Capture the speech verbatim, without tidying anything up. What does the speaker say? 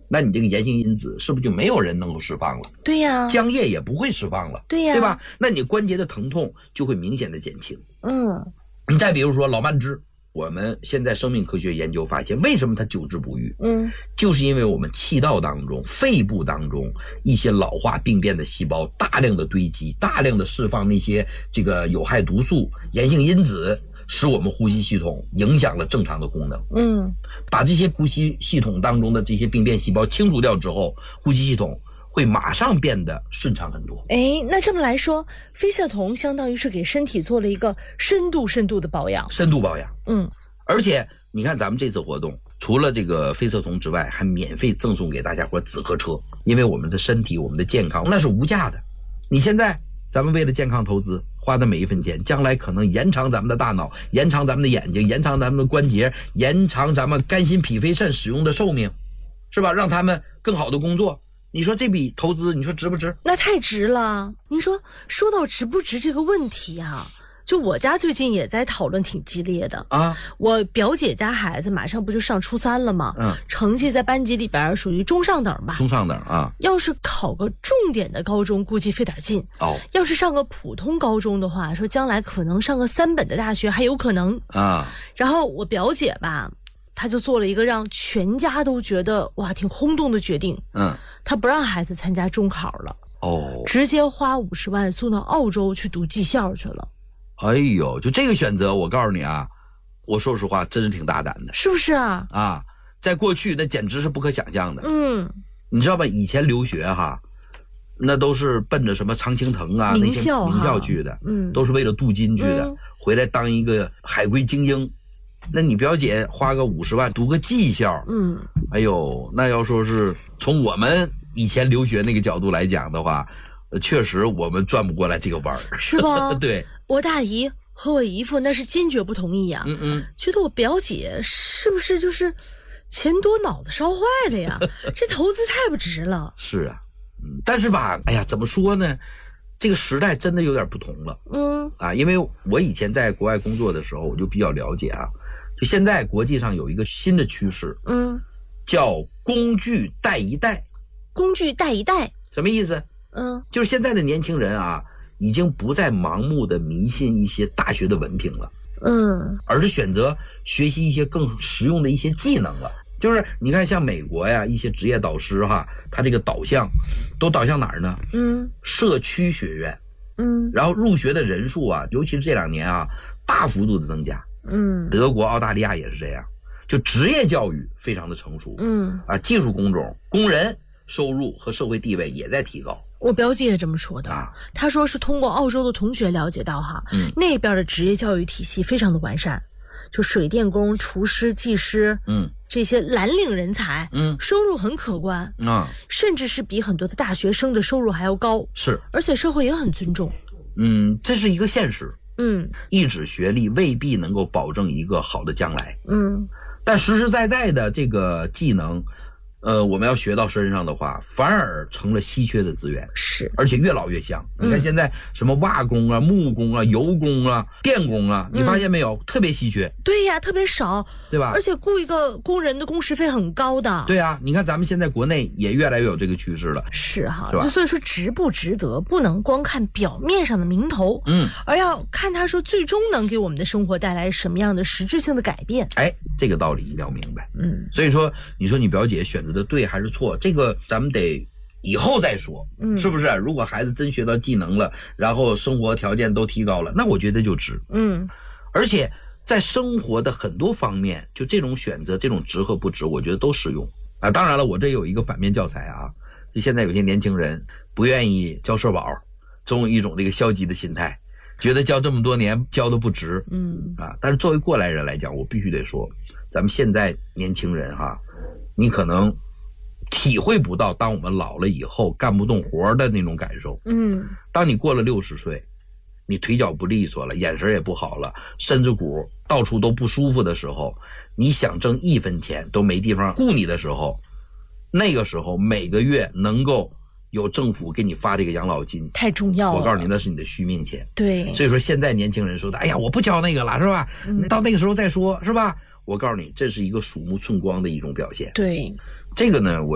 那你这个炎性因子是不是就没有人能够释放了？ 对呀， 浆液也不会释放了， 对呀， 对吧？那你关节的疼痛就会明显的减轻。 嗯， 你再比如说老慢支，我们现在生命科学研究发现，为什么它久治不愈？ 嗯， 就是因为我们气道当中、肺部当中一些老化病变的细胞大量的堆积，大量的释放那些这个有害毒素、炎性因子，使我们呼吸系统影响了正常的功能。 嗯， 把这些呼吸系统当中的这些病变细胞清除掉之后，呼吸系统会马上变得顺畅很多。 哎，那这么来说，飞色瞳相当于是给身体做了一个深度深度的保养， 深度保养。 嗯， 而且你看咱们这次活动，除了这个飞色瞳之外，还免费赠送给大家伙紫河车，因为我们的身体、我们的健康那是无价的。你现在咱们为了健康投资花的每一分钱，将来可能延长咱们的大脑，延长咱们的眼睛，延长咱们的关节，延长咱们肝心脾肺肾使用的寿命，是吧？让他们更好的工作。你说这笔投资，你说值不值？ 那太值了。您说说到值不值这个问题啊，就我家最近也在讨论挺激烈的啊。 我表姐家孩子马上不就上初三了吗？ 嗯， 成绩在班级里边属于中上等吧。 中上等啊。 要是考个重点的高中，估计费点劲。 哦。 要是上个普通高中的话，说将来可能上个三本的大学还有可能啊。 然后我表姐吧，她就做了一个让全家都觉得哇挺轰动的决定。 嗯。 她不让孩子参加中考了。 哦。 直接花五十万送到澳洲去读技校去了。 哎呦，就这个选择，我告诉你啊，我说实话，真是挺大胆的， 是不是啊？ 啊，在过去那简直是不可想象的。 嗯， 你知道吧？以前留学哈，那都是奔着什么常青藤啊名校那些名校去的， 嗯， 都是为了镀金去的， 嗯、 回来当一个海归精英。那你表姐花个五十万读个技校， 嗯， 哎呦，那要说是从我们以前留学那个角度来讲的话，确实我们转不过来这个弯儿， 是吧？ 对。 我大姨和我姨父那是坚决不同意呀、啊， 嗯嗯， 觉得我表姐是不是就是钱多脑子烧坏了呀？这投资太不值了。 是啊，嗯，但是吧，哎呀，怎么说呢？这个时代真的有点不同了。 嗯啊，因为我以前在国外工作的时候，我就比较了解啊。就现在国际上有一个新的趋势， 嗯， 叫工具带一代。 工具带一代什么意思？ 嗯， 就是现在的年轻人啊，已经不再盲目的迷信一些大学的文凭了， 嗯， 而是选择学习一些更实用的一些技能了。就是你看像美国呀，一些职业导师哈，他这个导向都导向哪儿呢？ 嗯， 社区学院。 嗯， 然后入学的人数啊，尤其是这两年啊，大幅度的增加。 嗯， 德国、澳大利亚也是这样，就职业教育非常的成熟。 嗯， 啊，技术工种、工人收入和社会地位也在提高。 我表姐也这么说的啊，她说是通过澳洲的同学了解到哈， 嗯， 那边的职业教育体系非常的完善，就水电工、厨师、技师， 嗯， 这些蓝领人才， 嗯， 收入很可观， 啊， 甚至是比很多的大学生的收入还要高， 是， 而且社会也很尊重。 嗯，这是一个现实。 嗯， 一纸学历未必能够保证一个好的将来。 嗯， 但实实在在的这个技能，呃，我们要学到身上的话，反而成了稀缺的资源， 是， 而且越老越香。你看现在什么瓦工啊、木工啊、油工啊、电工啊，你发现没有，嗯、特别稀缺。 对呀，特别少， 对吧？ 而且雇一个工人的工时费很高的。 对啊，你看咱们现在国内也越来越有这个趋势了。 是哈， 是吧？ 所以说值不值得，不能光看表面上的名头， 嗯， 而要看他说最终能给我们的生活带来什么样的实质性的改变。 哎，这个道理一定要明白。 嗯， 所以说，你说你表姐选择的对还是错？这个咱们得以后再说， 嗯， 是不是？如果孩子真学到技能了，然后生活条件都提高了，那我觉得就值。 嗯， 而且在生活的很多方面，就这种选择，这种值和不值，我觉得都适用啊。当然了，我这有一个反面教材啊，就现在有些年轻人不愿意交社保，总有一种这个消极的心态，觉得交这么多年交的不值， 嗯啊。但是作为过来人来讲，我必须得说，咱们现在年轻人哈，你可能体会不到当我们老了以后干不动活的那种感受。 嗯， 当你过了六十岁，你腿脚不利索了，眼神也不好了，身子骨到处都不舒服的时候，你想挣一分钱都没地方雇你的时候，那个时候每个月能够有政府给你发这个养老金， 太重要了。 我告诉你，那是你的续命钱。 对， 所以说现在年轻人说的，哎呀，我不交那个了，是吧？ 嗯、 到那个时候再说，是吧？我告诉你，这是一个鼠目寸光的一种表现。 对， 这个呢，我